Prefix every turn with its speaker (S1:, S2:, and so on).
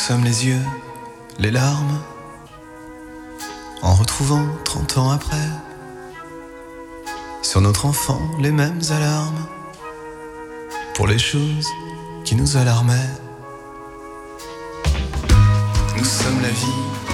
S1: sommes les yeux, les larmes, en retrouvant 30 ans après, sur notre enfant les mêmes alarmes, pour les choses qui nous alarmaient. Nous sommes la vie